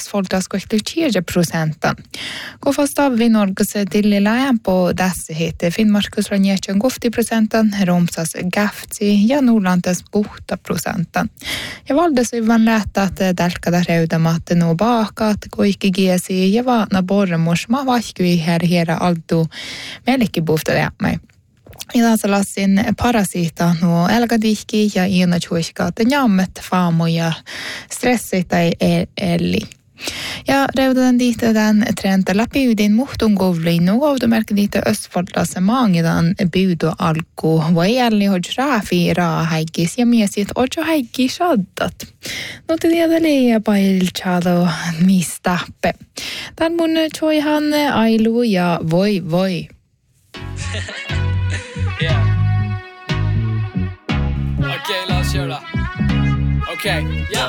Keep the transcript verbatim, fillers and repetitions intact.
asfaltas kuusikymmentäviisi prosenttia. Kofasta Vinorgus tillillä på tässä hete Finnmarkus ranjätjön kuusikymmentä prosenttia, Romsas Gaftsi ja Nordlandes kuusikymmentä prosenttia. Ja valdesyvän lähtät tälkada reudamat no baakat kuikki giesi ja vaatna borremus ma vaikkui här hera altu melkein buhta lämmä. Ja tässä lassin parasiita nuo älkadihki ja iinachuiskaat jammet faamu ja stressit ei eli. Ja reudan dihtään trenta läpi ydin muhtun kovliin nuo automerkki diitä ösfordassa maangidan byydo alku voi jälli hoj raafi raa häikkis ja miesit ojo häikki shaddat. No te tiedä liiä pailchado mistappe. Tän mun choihan ailu ja voi voi. Yeah. Okej, låt oss göra. Okej, ja.